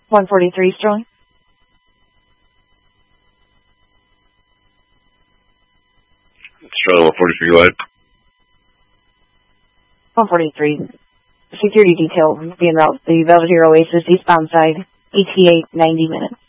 143 Sterling. Sterling 143, go ahead. 143. Security detail will be en route. The Belvedere Oasis eastbound side, ETA 90 minutes.